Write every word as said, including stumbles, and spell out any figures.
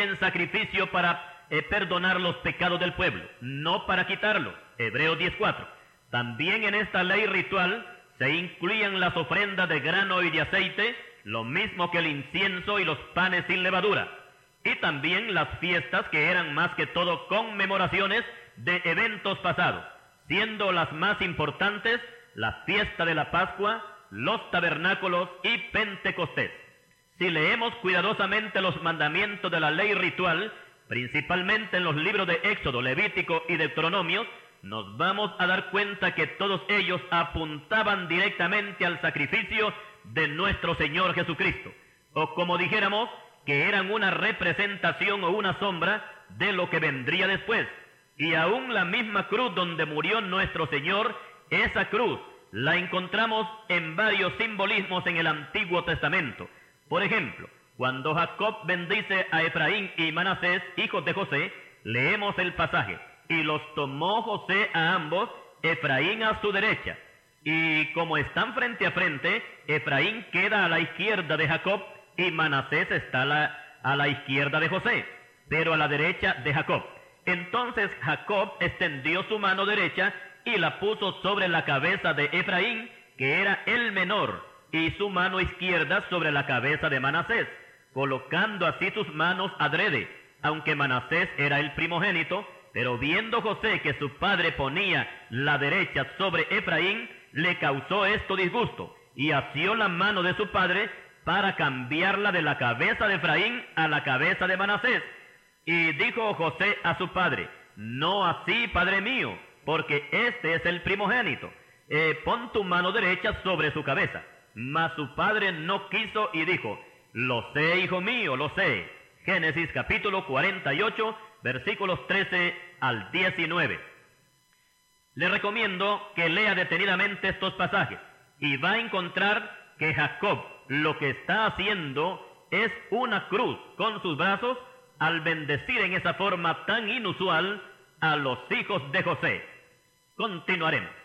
en sacrificio para eh, perdonar los pecados del pueblo, no para quitarlos. Hebreos diez cuatro. También en esta ley ritual se incluían las ofrendas de grano y de aceite, lo mismo que el incienso y los panes sin levadura, y también las fiestas, que eran más que todo conmemoraciones de eventos pasados, siendo las más importantes la fiesta de la Pascua, los tabernáculos y Pentecostés. Si leemos cuidadosamente los mandamientos de la ley ritual, principalmente en los libros de Éxodo, Levítico y Deuteronomio, nos vamos a dar cuenta que todos ellos apuntaban directamente al sacrificio de nuestro Señor Jesucristo, o como dijéramos, que eran una representación o una sombra de lo que vendría después. Y aún la misma cruz donde murió nuestro Señor, esa cruz la encontramos en varios simbolismos en el Antiguo Testamento. Por ejemplo, cuando Jacob bendice a Efraín y Manasés, hijos de José, leemos el pasaje: y los tomó José a ambos, Efraín a su derecha. Y como están frente a frente, Efraín queda a la izquierda de Jacob y Manasés está a la, a la izquierda de José, pero a la derecha de Jacob. Entonces Jacob extendió su mano derecha y la puso sobre la cabeza de Efraín, que era el menor, y su mano izquierda sobre la cabeza de Manasés, colocando así sus manos adrede, aunque Manasés era el primogénito. Pero viendo José que su padre ponía la derecha sobre Efraín, le causó esto disgusto, y asió la mano de su padre para cambiarla de la cabeza de Efraín a la cabeza de Manasés. Y dijo José a su padre: no así, padre mío, porque este es el primogénito. Eh, pon tu mano derecha sobre su cabeza. Mas su padre no quiso y dijo: lo sé, hijo mío, lo sé. Génesis capítulo cuarenta y ocho, versículos trece al diecinueve. Le recomiendo que lea detenidamente estos pasajes y va a encontrar que Jacob lo que está haciendo es una cruz con sus brazos al bendecir en esa forma tan inusual a los hijos de José. Continuaremos.